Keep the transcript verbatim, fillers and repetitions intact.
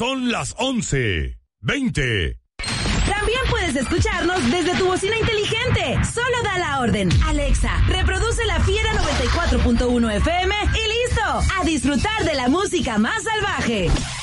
son las once veinte. También puedes escucharnos desde tu bocina inteligente. Solo da la orden. Alexa, reproduce La Fiera noventa y cuatro punto uno F M y listo. A disfrutar de la música más salvaje.